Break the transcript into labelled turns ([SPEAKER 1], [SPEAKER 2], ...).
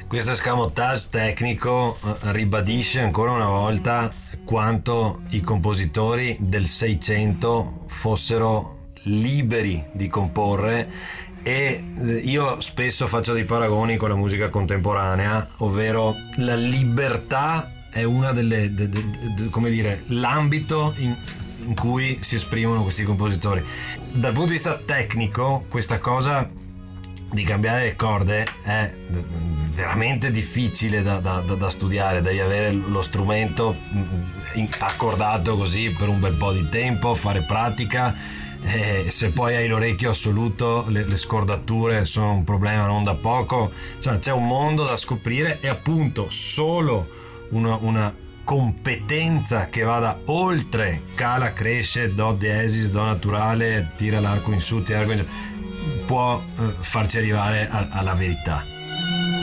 [SPEAKER 1] Questo escamotage tecnico ribadisce ancora una volta quanto i compositori del Seicento fossero liberi di comporre, e io spesso faccio dei paragoni con la musica contemporanea, ovvero la libertà è una delle come dire, l'ambito in cui si esprimono questi compositori. Dal punto di vista tecnico, questa cosa di cambiare le corde è veramente difficile da studiare. Devi avere lo strumento accordato così per un bel po' di tempo, fare pratica, se poi hai l'orecchio assoluto le scordature sono un problema non da poco. Cioè, c'è un mondo da scoprire, e appunto solo una competenza che vada oltre cala, cresce, do diesis, do naturale, tira l'arco in su, tira l'arco in giù, può farci arrivare alla verità.